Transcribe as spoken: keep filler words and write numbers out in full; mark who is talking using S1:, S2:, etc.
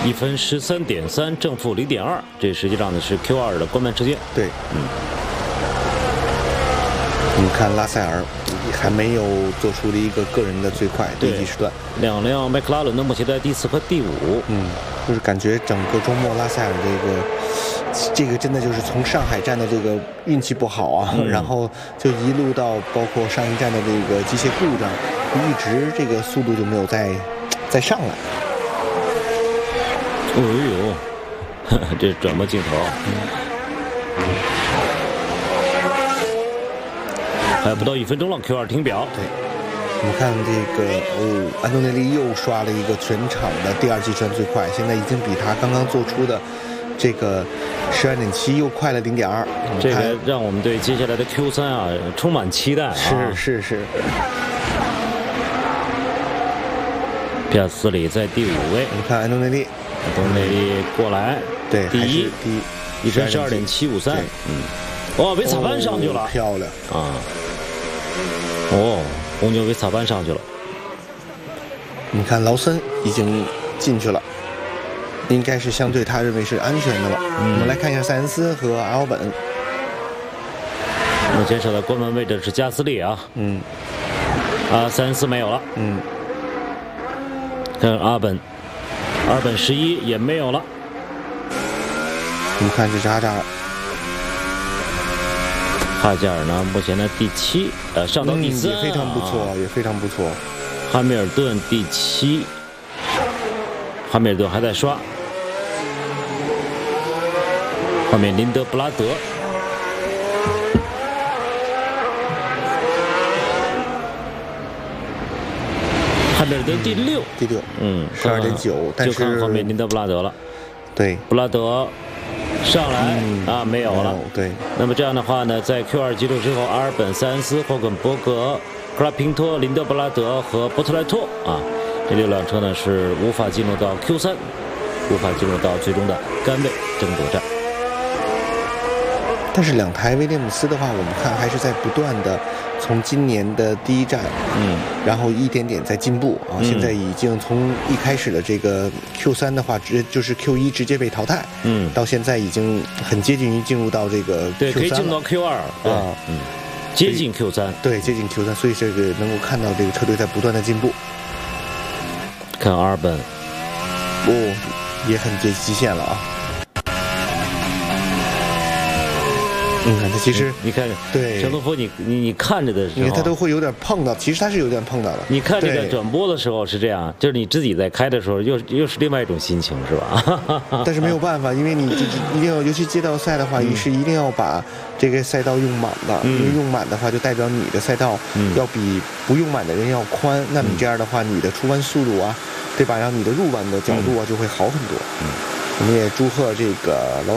S1: 一分十三点三，正负零点二，这实际上呢是 Q 二的关门时间。
S2: 对，嗯。我们看拉塞尔还没有做出了一个个人的最快第一时段。
S1: 两辆麦克拉伦的目前在第四和第五。
S2: 嗯，就是感觉整个周末拉塞尔这个这个真的就是从上海站的这个运气不好啊，嗯、然后就一路到包括上一站的这个机械故障，一直这个速度就没有再再上来。
S1: 哦呦，呵呵这转播镜头，嗯、还有不到一分钟了 ，Q 二停表。
S2: 对，我们看这个哦，安东内利又刷了一个全场的第二季圈最快，现在已经比他刚刚做出的这个十二点七又快了零点二。
S1: 这个让我们对接下来的 Q 三啊充满期待啊！
S2: 是是是。
S1: 皮亚斯里在第五位，
S2: 你看安东内利。
S1: 安东内利过来，
S2: 对，
S1: 第一，
S2: 第一，
S1: 一分十二点七五三，嗯，哇，维萨班上去了，
S2: 哦、漂亮
S1: 啊！哦，红牛维萨班上去了。
S2: 你看劳森已经进去了，应该是相对他认为是安全的了。嗯、我们来看一下塞恩斯和阿尔本。
S1: 目前守在关门位置是加斯利啊，
S2: 嗯，
S1: 啊，塞恩斯没有了，
S2: 嗯，
S1: 看阿尔本。二本十一也没有了。
S2: 我们看这是哈扎尔，
S1: 哈加尔呢，目前的第七，呃，上到第四、
S2: 嗯，也非常不错，啊、也非常不错。
S1: 汉密尔顿第七，汉密尔顿还在刷。后面林德布拉德。汉密尔顿第六，
S2: 第六，
S1: 嗯，
S2: 十二点九，但是
S1: 就看后面林德布拉德了。
S2: 对，
S1: 布拉德上来、嗯、啊，没有了。
S2: 对，
S1: 那么这样的话呢，在 Q 二结束之后，阿尔本、塞恩斯、霍肯伯格、克拉平托、林德布拉德和波特莱托啊，这六辆车呢是无法进入到 Q 三，无法进入到最终的杆位争夺战。
S2: 但是两台威廉姆斯的话，我们看还是在不断的从今年的第一站，嗯，然后一点点在进步啊。嗯、现在已经从一开始的这个 Q 三的话，直就是 Q 一直接被淘汰，嗯，到现在已经很接近于进入到这个 Q 三了，
S1: 对，可以进入到 Q 二啊，嗯，接近 Q 三，
S2: 对，接近 Q 三，所以这个能够看到这个车队在不断的进步。
S1: 看阿尔本，
S2: 哦，也很接极限了啊。嗯，他其实
S1: 你看，
S2: 对
S1: 陈东夫，你你你看着的时候，
S2: 你看他都会有点碰到，其实他是有点碰到的。
S1: 你看这个转播的时候是这样，就是你自己在开的时候，又又是另外一种心情，是吧？
S2: 但是没有办法，因为你就是一定要，尤其街道赛的话，你、嗯、是一定要把这个赛道用满的，嗯、因为用满的话，就代表你的赛道要比不用满的人要宽。嗯、那你这样的话，你的出弯速度啊，对吧？然后你的入弯的角度啊，就会好很多。嗯，我们也祝贺这个劳。